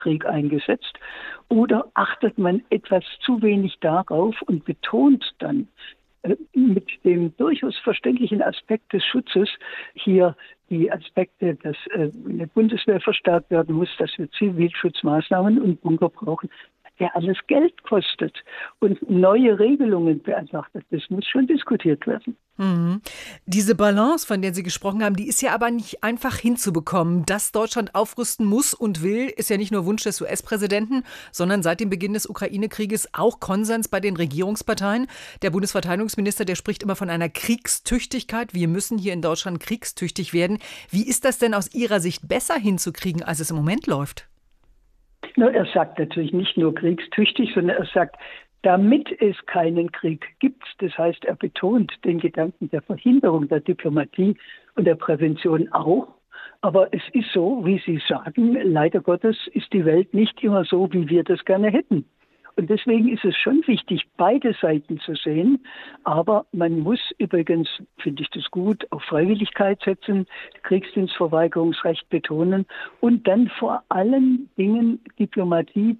Krieg eingesetzt? Oder achtet man etwas zu wenig darauf und betont dann mit dem durchaus verständlichen Aspekt des Schutzes hier die Aspekte, dass eine Bundeswehr verstärkt werden muss, dass wir Zivilschutzmaßnahmen und Bunker brauchen, der alles Geld kostet und neue Regelungen beantragt. Das muss schon diskutiert werden. Mhm. Diese Balance, von der Sie gesprochen haben, die ist ja aber nicht einfach hinzubekommen. Dass Deutschland aufrüsten muss und will, ist ja nicht nur Wunsch des US-Präsidenten, sondern seit dem Beginn des Ukraine-Krieges auch Konsens bei den Regierungsparteien. Der Bundesverteidigungsminister, der spricht immer von einer Kriegstüchtigkeit. Wir müssen hier in Deutschland kriegstüchtig werden. Wie ist das denn aus Ihrer Sicht besser hinzukriegen, als es im Moment läuft? Na, er sagt natürlich nicht nur kriegstüchtig, sondern er sagt, damit es keinen Krieg gibt. Das heißt, er betont den Gedanken der Verhinderung der Diplomatie und der Prävention auch. Aber es ist so, wie Sie sagen, leider Gottes ist die Welt nicht immer so, wie wir das gerne hätten. Und deswegen ist es schon wichtig, beide Seiten zu sehen. Aber man muss übrigens, finde ich das gut, auf Freiwilligkeit setzen, Kriegsdienstverweigerungsrecht betonen und dann vor allen Dingen Diplomatie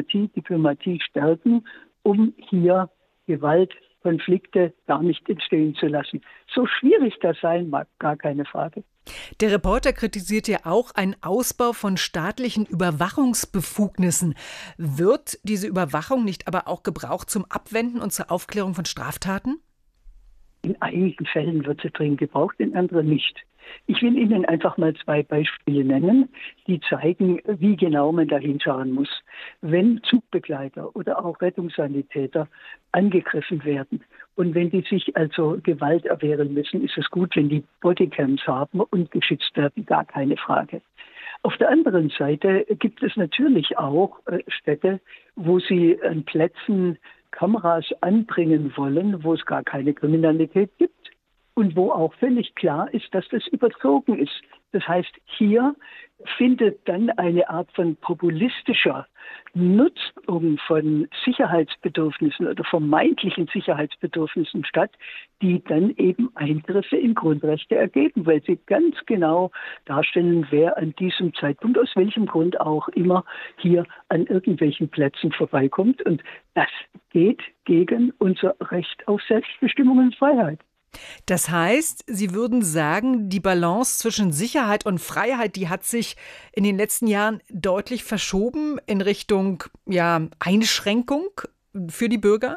stärken, um hier Gewalt, Konflikte gar nicht entstehen zu lassen. So schwierig das sein mag, gar keine Frage. Der Reporter kritisiert ja auch einen Ausbau von staatlichen Überwachungsbefugnissen. Wird diese Überwachung nicht aber auch gebraucht zum Abwenden und zur Aufklärung von Straftaten? In einigen Fällen wird sie dringend gebraucht, in anderen nicht. Ich will Ihnen einfach mal 2 Beispiele nennen, die zeigen, wie genau man da hinschauen muss. Wenn Zugbegleiter oder auch Rettungssanitäter angegriffen werden und wenn die sich also Gewalt erwehren müssen, ist es gut, wenn die Bodycams haben und geschützt werden, gar keine Frage. Auf der anderen Seite gibt es natürlich auch Städte, wo sie an Plätzen Kameras anbringen wollen, wo es gar keine Kriminalität gibt. Und wo auch völlig klar ist, dass das überzogen ist. Das heißt, hier findet dann eine Art von populistischer Nutzung von Sicherheitsbedürfnissen oder vermeintlichen Sicherheitsbedürfnissen statt, die dann eben Eingriffe in Grundrechte ergeben, weil sie ganz genau darstellen, wer an diesem Zeitpunkt, aus welchem Grund auch immer, hier an irgendwelchen Plätzen vorbeikommt. Und das geht gegen unser Recht auf Selbstbestimmung und Freiheit. Das heißt, Sie würden sagen, die Balance zwischen Sicherheit und Freiheit, die hat sich in den letzten Jahren deutlich verschoben in Richtung Einschränkung für die Bürger?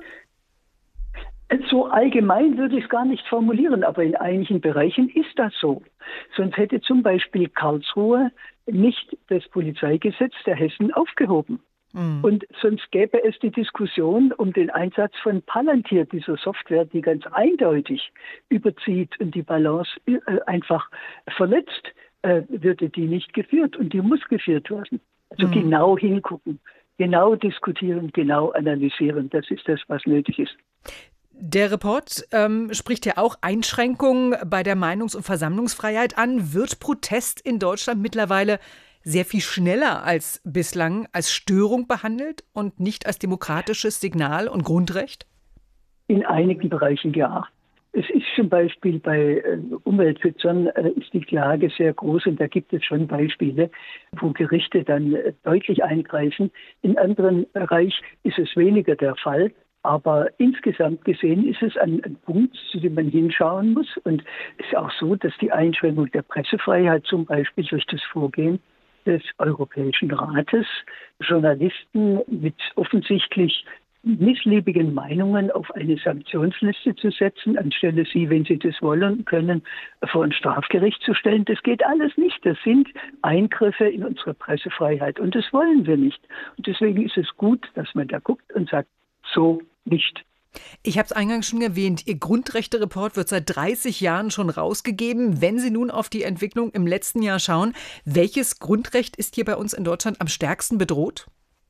So allgemein würde ich es gar nicht formulieren, aber in einigen Bereichen ist das so. Sonst hätte zum Beispiel Karlsruhe nicht das Polizeigesetz der Hessen aufgehoben. Und sonst gäbe es die Diskussion um den Einsatz von Palantir, dieser Software, die ganz eindeutig überzieht und die Balance einfach verletzt, würde die nicht geführt und die muss geführt werden. Also genau hingucken, genau diskutieren, genau analysieren, das ist das, was nötig ist. Der Report spricht ja auch Einschränkungen bei der Meinungs- und Versammlungsfreiheit an. Wird Protest in Deutschland mittlerweile sehr viel schneller als bislang als Störung behandelt und nicht als demokratisches Signal und Grundrecht? In einigen Bereichen ja. Es ist zum Beispiel bei Umweltschützern ist die Klage sehr groß und da gibt es schon Beispiele, wo Gerichte dann deutlich eingreifen. In anderen Bereichen ist es weniger der Fall. Aber insgesamt gesehen ist es ein Punkt, zu dem man hinschauen muss. Und es ist auch so, dass die Einschränkung der Pressefreiheit zum Beispiel durch das Vorgehen des Europäischen Rates Journalisten mit offensichtlich missliebigen Meinungen auf eine Sanktionsliste zu setzen, anstelle sie, wenn sie das wollen, können, vor ein Strafgericht zu stellen. Das geht alles nicht. Das sind Eingriffe in unsere Pressefreiheit und das wollen wir nicht. Und deswegen ist es gut, dass man da guckt und sagt, so nicht. Ich habe es eingangs schon erwähnt, Ihr Grundrechte-Report wird seit 30 Jahren schon rausgegeben. Wenn Sie nun auf die Entwicklung im letzten Jahr schauen, welches Grundrecht ist hier bei uns in Deutschland am stärksten bedroht?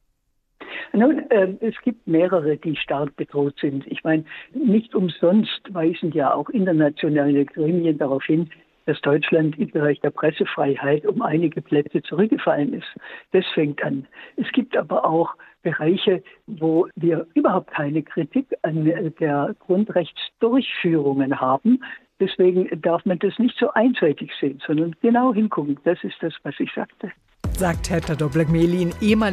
Nun, es gibt mehrere, die stark bedroht sind. Ich meine, nicht umsonst weisen ja auch internationale Gremien darauf hin, dass Deutschland im Bereich der Pressefreiheit um einige Plätze zurückgefallen ist. Das fängt an. Es gibt aber auch Bereiche, wo wir überhaupt keine Kritik an der Grundrechtsdurchführungen haben. Deswegen darf man das nicht so einseitig sehen, sondern genau hingucken. Das ist das, was ich sagte. sagt Herr Tadopoulos-Melin, ehemaliger